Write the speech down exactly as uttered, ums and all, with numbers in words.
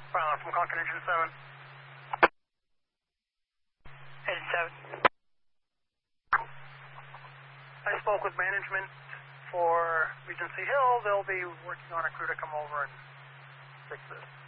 Pilot from Concord Engine seven. Engine seven. I spoke with management for Regency Hill. They'll be working on a crew to come over and fix this.